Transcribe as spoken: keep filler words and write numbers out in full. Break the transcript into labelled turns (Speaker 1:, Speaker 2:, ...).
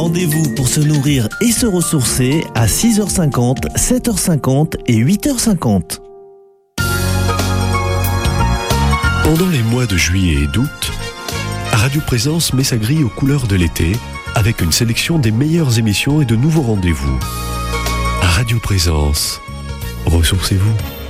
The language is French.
Speaker 1: Rendez-vous pour se nourrir et se ressourcer à six heures cinquante, sept heures cinquante et huit heures cinquante.
Speaker 2: Pendant les mois de juillet et d'août, Radio Présence met sa grille aux couleurs de l'été avec une sélection des meilleures émissions et de nouveaux rendez-vous. Radio Présence, ressourcez-vous.